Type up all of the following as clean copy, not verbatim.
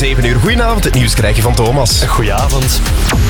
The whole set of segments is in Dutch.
7 uur. Goedenavond, het nieuws krijg je van Thomas. Goedenavond.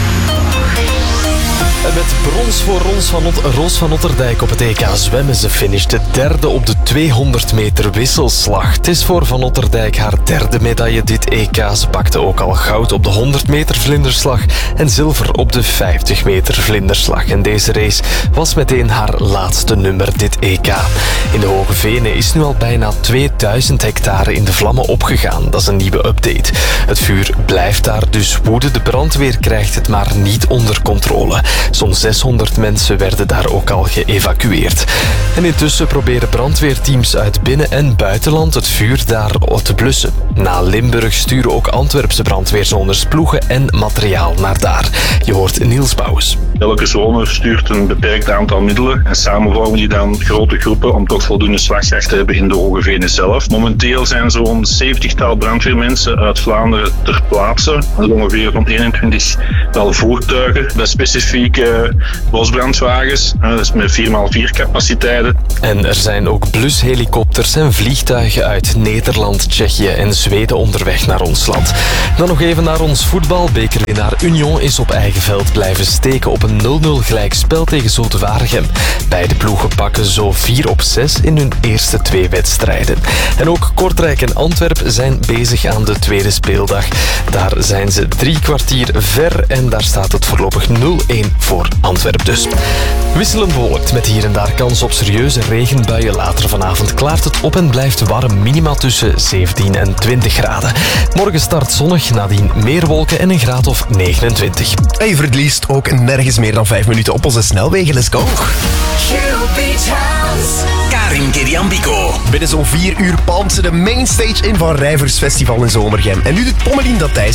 En met brons voor Roos van Otterdijk op het EK zwemmen. Ze finishte derde op de 200 meter wisselslag. Het is voor Van Otterdijk haar derde medaille dit EK. Ze pakte ook al goud op de 100 meter vlinderslag en zilver op de 50 meter vlinderslag. En deze race was meteen haar laatste nummer dit EK. In de Hoge Venen is nu al bijna 2000 hectare in de vlammen opgegaan. Dat is een nieuwe update. Het vuur blijft daar dus woeden. De brandweer krijgt het maar niet onder controle. Zo'n 600 mensen werden daar ook al geëvacueerd. En intussen proberen brandweerteams uit binnen- en buitenland het vuur daar te blussen. Na Limburg sturen ook Antwerpse brandweerzones ploegen en materiaal naar daar. Je hoort Niels Bouwens. Elke zone stuurt een beperkt aantal middelen en samen vormen die dan grote groepen om toch voldoende slagkracht te hebben in de Hoge Venen zelf. Momenteel zijn zo'n 70-tal brandweermensen uit Vlaanderen ter plaatse. Dat is ongeveer rond 21 voertuigen bij specifieke bosbrandwagens. Dat is met 4x4 capaciteiten. En er zijn ook blushelikopters en vliegtuigen uit Nederland, Tsjechië en Zweden onderweg naar ons land. Dan nog even naar ons voetbal. Bekerwinnaar Union is op eigen veld blijven steken op een 0-0 gelijkspel tegen Zulte Waregem. Beide ploegen pakken zo 4 op 6 in hun eerste 2 wedstrijden. En ook Kortrijk en Antwerpen zijn bezig aan de tweede speeldag. Daar zijn ze 3 kwartier ver en daar staat het voorlopig 0-1 voor Antwerpen dus. Wisselend bewolkt met hier en daar kans op serieuze regenbuien. Later vanavond klaart het op en blijft warm, minima tussen 17 en 20 graden. Morgen start zonnig, nadien meer wolken en een graad of 29. En je verliest ook nergens meer dan 5 minuten op onze snelwegen. Let's go! Karim Keriambiko. Binnen zo'n 4 uur palmt ze de mainstage in van Rijvers Festival in Zomergem. En nu doet Pommelien dat thuis.